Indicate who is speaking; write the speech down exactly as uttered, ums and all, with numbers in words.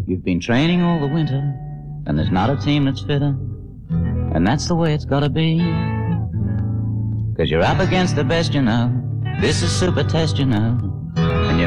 Speaker 1: You've been training all the winter, and there's not a team that's fitter, and that's the way it's gotta be. Cause you're up against the best you know, this is super test you know,